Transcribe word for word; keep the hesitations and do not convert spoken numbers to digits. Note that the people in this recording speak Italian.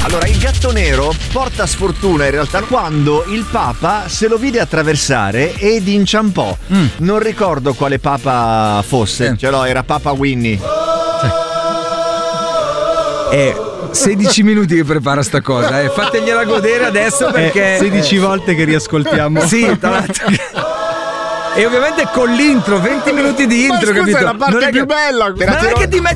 Allora, il gatto nero porta sfortuna in realtà quando il Papa se lo vide attraversare ed inciampò. Mm. Non ricordo quale Papa fosse, eh. ce l'ho, era Papa Winnie. È sedici minuti che prepara sta cosa, eh. Fategliela godere adesso perché. È sedici volte che riascoltiamo. Sì, tra l'altro. E ovviamente con l'intro, venti minuti di intro, ma scusa, capito? è la parte non è più che... bella. Ma non è che ti metti